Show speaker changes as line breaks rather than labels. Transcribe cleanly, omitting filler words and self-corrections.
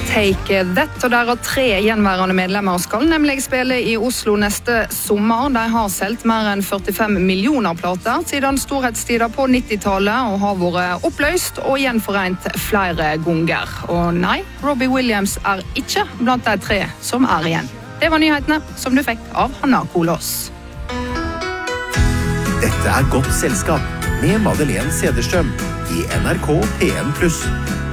Take That, og der har 3 gjenværende medlemmer skal nemlig spille i Oslo neste sommer. De har solgt mer enn 45 millioner plater siden storhetstider på 90-tallet og har vært oppløst og gjenforent flere ganger. Og nei, Robbie Williams er ikke blant de 3 som er igjen. Det var nyhetene som du fikk av Hanna Kolås.
Dette er Godt selskap med Madeleine Cederstrøm i NRK P1+.